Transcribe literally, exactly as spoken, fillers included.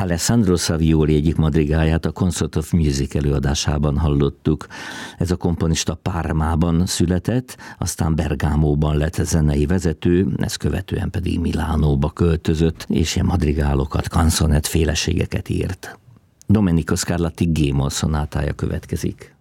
Alessandro Savioli egyik madrigáját a Concert of Music előadásában hallottuk. Ez a komponista Parmában született, aztán Bergámóban lett zenei vezető, ezt követően pedig Milánóba költözött, és ilyen madrigálokat, canzonet féleségeket írt. Domenico Scarlatti G-moll szonátája következik.